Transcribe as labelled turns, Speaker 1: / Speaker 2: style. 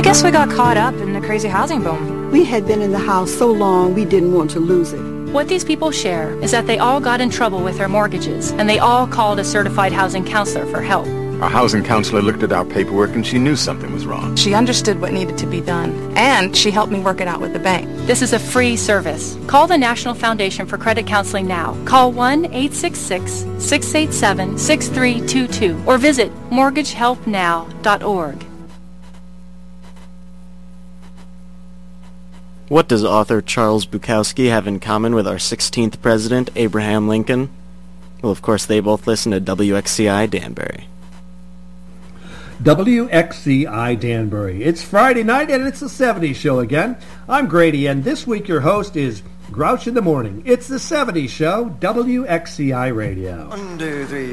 Speaker 1: guess we got caught up in the crazy housing boom.
Speaker 2: We had been in the house so long we didn't want to lose it.
Speaker 1: What these people share is that they all got in trouble with their mortgages, and they all called a certified housing counselor for help.
Speaker 3: Our housing counselor looked at our paperwork and she knew something was wrong.
Speaker 4: She understood what needed to be done, and she helped me work it out with the bank.
Speaker 1: This is a free service. Call the National Foundation for Credit Counseling now. Call 1-866-687-6322 or visit mortgagehelpnow.org.
Speaker 5: What does author Charles Bukowski have in common with our 16th president, Abraham Lincoln? Well, of course, they both listen to WXCI Danbury.
Speaker 6: WXCI Danbury. It's Friday night and it's the 70s show again. I'm Grady and this week your host is Grouch in the Morning. It's the 70s show, WXCI Radio.
Speaker 7: 1, 2, 3.